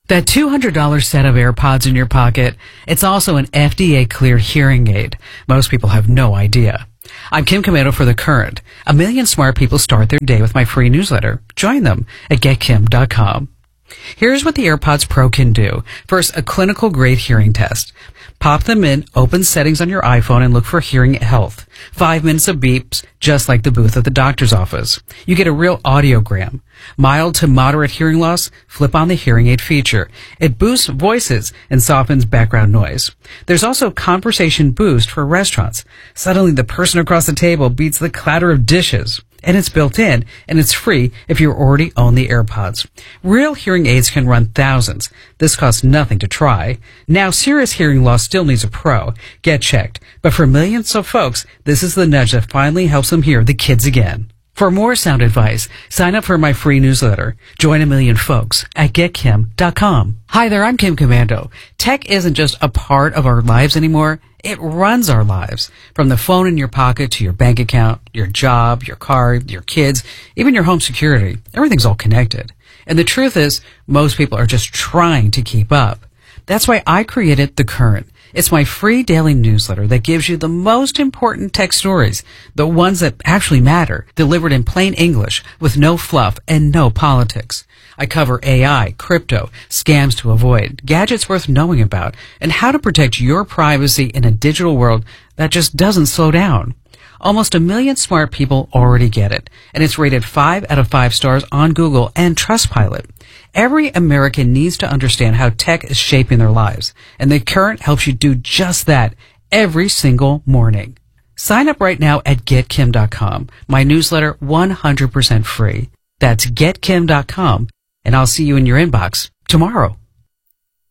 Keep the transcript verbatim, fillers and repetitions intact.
That two hundred dollars set of AirPods in your pocket, it's also an F D A-cleared hearing aid. Most people have no idea. I'm Kim Komando for The Current. A million smart people start their day with my free newsletter. Join them at get kim dot com. Here's what the AirPods Pro can do. First, a clinical-grade hearing test. Pop them in, open settings on your iPhone, and look for hearing health. Five minutes of beeps, just like the booth at the doctor's office. You get a real audiogram. Mild to moderate hearing loss? Flip on the hearing aid feature. It boosts voices and softens background noise. There's also Conversation Boost for restaurants. Suddenly, the person across the table beats the clatter of dishes. And it's built in, and it's free if you already own the AirPods. Real hearing aids can run thousands. This costs nothing to try. Now, serious hearing loss still needs a pro. Get checked. But for millions of folks, this is the nudge that finally helps them hear the kids again. For more sound advice, sign up for my free newsletter. Join a million folks at get kim dot com. Hi there, I'm Kim Komando. Tech isn't just a part of our lives anymore. It runs our lives. From the phone in your pocket to your bank account, your job, your car, your kids, even your home security. Everything's all connected. And the truth is, most people are just trying to keep up. That's why I created The Current. It's my free daily newsletter that gives you the most important tech stories, the ones that actually matter, delivered in plain English with no fluff and no politics. I cover A I, crypto, scams to avoid, gadgets worth knowing about, and how to protect your privacy in a digital world that just doesn't slow down. Almost a million smart people already get it, and it's rated five out of five stars on Google and Trustpilot. Every American needs to understand how tech is shaping their lives, and The Current helps you do just that every single morning. Sign up right now at get kim dot com. My newsletter, one hundred percent free. That's get kim dot com, and I'll see you in your inbox tomorrow.